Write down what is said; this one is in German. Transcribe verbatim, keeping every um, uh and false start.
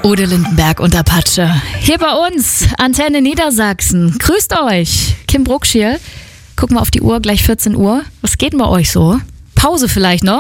Ode Lindenberg und Apache. Hier bei uns, Antenne Niedersachsen. Grüßt euch. Kim Brucksch hier. Gucken wir auf die Uhr, gleich vierzehn Uhr. Was geht denn bei euch so? Pause vielleicht noch?